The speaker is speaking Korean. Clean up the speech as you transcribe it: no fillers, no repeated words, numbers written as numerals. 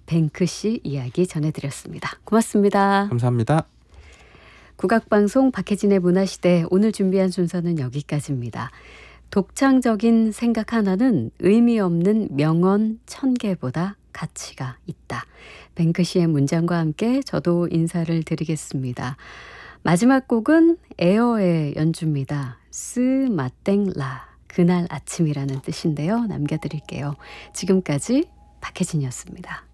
뱅크씨 이야기 전해드렸습니다. 고맙습니다. 감사합니다. 국악방송 박혜진의 문화시대 오늘 준비한 순서는 여기까지입니다. 독창적인 생각 하나는 의미 없는 명언 1000개보다 가치가 있다. 뱅크씨의 문장과 함께 저도 인사를 드리겠습니다. 마지막 곡은 에어의 연주입니다. 스마땡라 그날 아침이라는 뜻인데요. 남겨드릴게요. 지금까지 박혜진이었습니다.